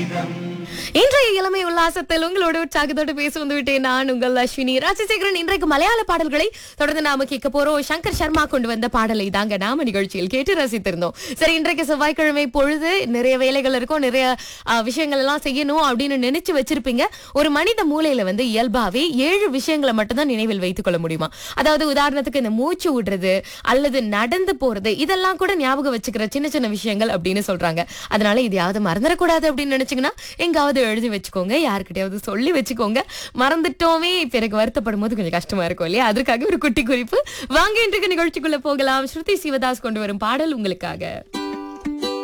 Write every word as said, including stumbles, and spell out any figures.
இன்றைய இளமை உல்லாசத்தில் உங்களோட உற்சாகத்தோடு பேச வந்து விட்டேன் நான் உங்கள் அஸ்வினி ராஜசேகரன். இன்றைக்கு மலையாள பாடல்களை தொடர்ந்து நாம கேட்க போறோம். சங்கர் சர்மா கொண்டு வந்த பாடலை தாங்க நாம நிகழ்ச்சியில் கேட்டு ரசித்திருந்தோம். சரி, இன்றைக்கு செவ்வாய்க்கிழமை பொழுது நிறைய வேலைகள் இருக்கும், நிறைய அஹ், விஷயங்கள் எல்லாம் செய்யணும் அப்படின்னு நினைச்சு வச்சிருப்பீங்க. ஒரு மனித மூளையில வந்து இயல்பாவே ஏழு விஷயங்களை மட்டும்தான் நினைவில் வைத்துக் கொள்ள முடியுமா? அதாவது உதாரணத்துக்கு இந்த மூச்சு விடுறது அல்லது நடந்து போறது, இதெல்லாம் கூட ஞாபகம் வச்சுக்கிற சின்ன சின்ன விஷயங்கள் அப்படின்னு சொல்றாங்க. அதனால இதையாவது மறந்துடக்கூடாது அப்படின்னு நினைச்சீங்கன்னா எங்காவது எழுதி வச்சுக்கோங்க, யாருக்கிட்டையாவது சொல்லி வச்சுக்கோங்க. மறந்துட்டோமே பிறகு வருத்தப்படும் போது கொஞ்சம் கஷ்டமா இருக்கும் இல்லையா? அதற்காக ஒரு குட்டி குறிப்பு. வாங்க இன்றைக்கு நிகழ்ச்சிக்குள்ள போகலாம். ஸ்ருதி சிவதாஸ் கொண்டு வரும் பாடல் உங்களுக்காக.